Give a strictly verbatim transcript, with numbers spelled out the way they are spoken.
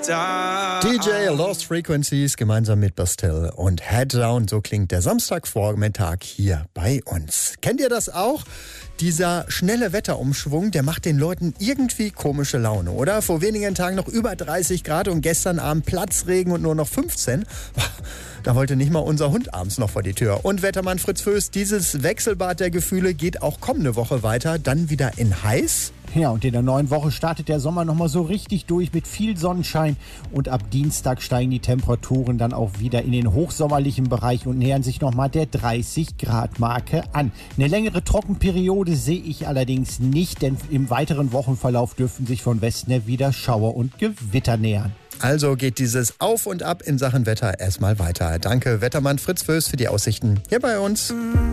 da. D J Lost Frequencies gemeinsam mit Bastille und Head Down. So klingt der Samstagvormittag hier bei uns. Kennt ihr das auch? Dieser schnelle Wetterumschwung, der macht den Leuten irgendwie komische Laune, oder? Vor wenigen Tagen noch über dreißig Grad und gestern Abend Platzregen und nur noch fünfzehn. Da wollte nicht mal unser Hund abends noch vor die Tür. Und Wettermann Fritz Föß, dieses Wechselbad der Gefühle geht auch kommende Woche weiter, dann wieder in heiß. Ja, und in der neuen Woche startet der Sommer nochmal so richtig durch mit viel Sonnenschein. Und ab Dienstag steigen die Temperaturen dann auch wieder in den hochsommerlichen Bereich und nähern sich nochmal der dreißig Grad Marke an. Eine längere Trockenperiode sehe ich allerdings nicht, denn im weiteren Wochenverlauf dürften sich von Westen her wieder Schauer und Gewitter nähern. Also geht dieses Auf und Ab in Sachen Wetter erstmal weiter. Danke Wettermann Fritz Föß für die Aussichten hier bei uns.